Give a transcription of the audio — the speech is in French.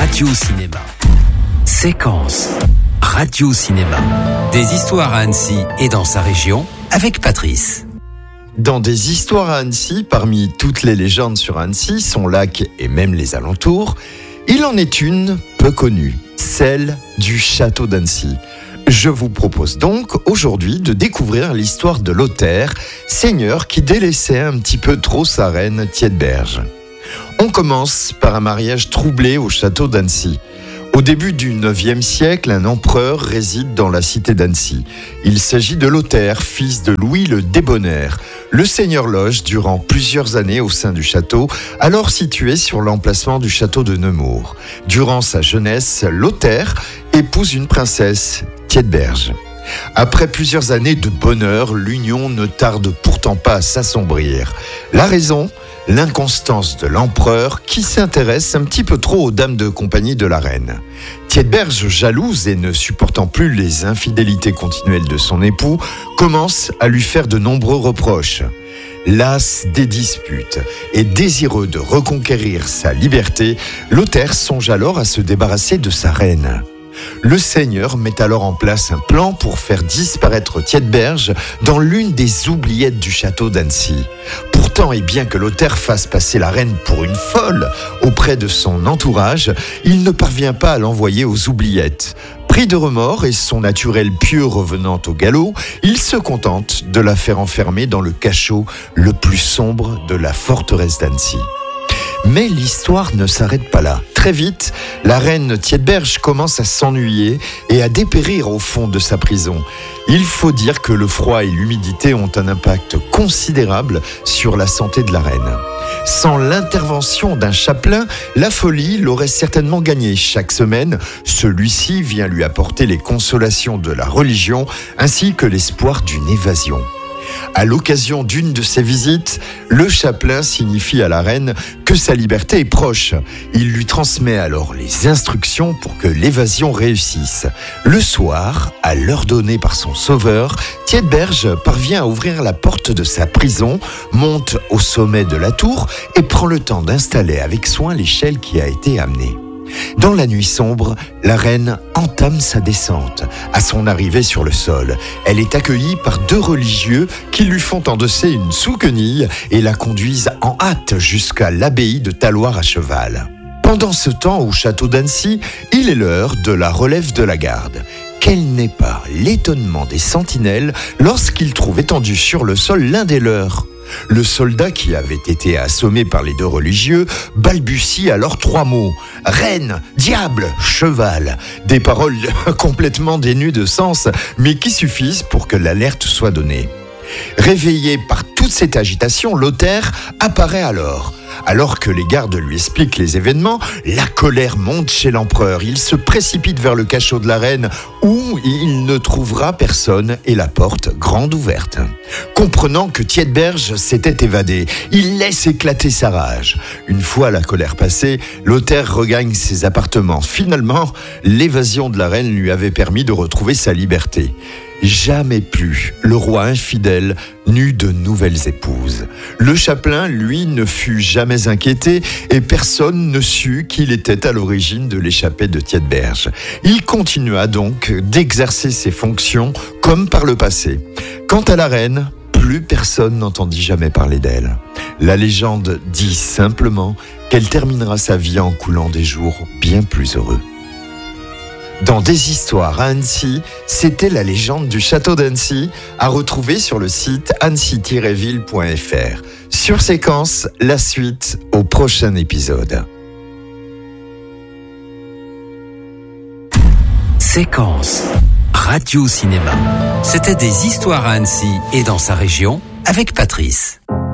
Radio Cinéma. Séquence Radio Cinéma. Des histoires à Annecy et dans sa région avec Patrice. Dans des histoires à Annecy, parmi toutes les légendes sur Annecy, son lac et même les alentours, il en est une peu connue, celle du château d'Annecy. Je vous propose donc aujourd'hui de découvrir l'histoire de Lothaire, seigneur qui délaissait un petit peu trop sa reine Thietberge. On commence par un mariage troublé au château d'Annecy. Au début du IXe siècle, un empereur réside dans la cité d'Annecy. Il s'agit de Lothaire, fils de Louis le Débonnaire. Le seigneur loge durant plusieurs années au sein du château, alors situé sur l'emplacement du château de Nemours. Durant sa jeunesse, Lothaire épouse une princesse, Thietberge. Après plusieurs années de bonheur, l'union ne tarde pourtant pas à s'assombrir. La raison ? L'inconstance de l'empereur qui s'intéresse un petit peu trop aux dames de compagnie de la reine. Thietberge, jalouse et ne supportant plus les infidélités continuelles de son époux, commence à lui faire de nombreux reproches. Las des disputes et désireux de reconquérir sa liberté, Lothaire songe alors à se débarrasser de sa reine. Le seigneur met alors en place un plan pour faire disparaître Thietberge dans l'une des oubliettes du château d'Annecy. Pourtant, et bien que Lothaire fasse passer la reine pour une folle auprès de son entourage, il ne parvient pas à l'envoyer aux oubliettes. Pris de remords et son naturel pieux revenant au galop, il se contente de la faire enfermer dans le cachot le plus sombre de la forteresse d'Annecy. Mais l'histoire ne s'arrête pas là. Très vite, la reine Thietberge commence à s'ennuyer et à dépérir au fond de sa prison. Il faut dire que le froid et l'humidité ont un impact considérable sur la santé de la reine. Sans l'intervention d'un chapelain, la folie l'aurait certainement gagnée. Chaque semaine, celui-ci vient lui apporter les consolations de la religion ainsi que l'espoir d'une évasion. À l'occasion d'une de ses visites, le chapelain signifie à la reine que sa liberté est proche. Il lui transmet alors les instructions pour que l'évasion réussisse. Le soir, à l'heure donnée par son sauveur, Thietberge parvient à ouvrir la porte de sa prison, monte au sommet de la tour et prend le temps d'installer avec soin l'échelle qui a été amenée. Dans la nuit sombre, la reine entame sa descente. À son arrivée sur le sol, elle est accueillie par deux religieux qui lui font endosser une sous-quenille et la conduisent en hâte jusqu'à l'abbaye de Talloires à cheval. Pendant ce temps, au château d'Annecy, il est l'heure de la relève de la garde. Quel n'est pas l'étonnement des sentinelles lorsqu'ils trouvent étendu sur le sol l'un des leurs. Le soldat qui avait été assommé par les deux religieux balbutie alors trois mots : reine, diable, cheval. Des paroles complètement dénues de sens, mais qui suffisent pour que l'alerte soit donnée. Réveillé par toute cette agitation, Lothaire apparaît alors. Alors que les gardes lui expliquent les événements, la colère monte chez l'empereur. Il se précipite vers le cachot de la reine où il ne trouvera personne et la porte grande ouverte. Comprenant que Thietberge s'était évadée, il laisse éclater sa rage. Une fois la colère passée, Lothaire regagne ses appartements. Finalement, l'évasion de la reine lui avait permis de retrouver sa liberté. Jamais plus le roi infidèle n'eut de nouvelles épouses. Le chapelain, lui, ne fut jamais inquiété et personne ne sut qu'il était à l'origine de l'échappée de Thietberge. Il continua donc d'exercer ses fonctions comme par le passé. Quant à la reine, plus personne n'entendit jamais parler d'elle. La légende dit simplement qu'elle terminera sa vie en coulant des jours bien plus heureux. Dans des histoires à Annecy, c'était la légende du château d'Annecy, à retrouver sur le site annecy-ville.fr. Sur Séquence, la suite au prochain épisode. Séquence Radio Cinéma. C'était des histoires à Annecy et dans sa région avec Patrice.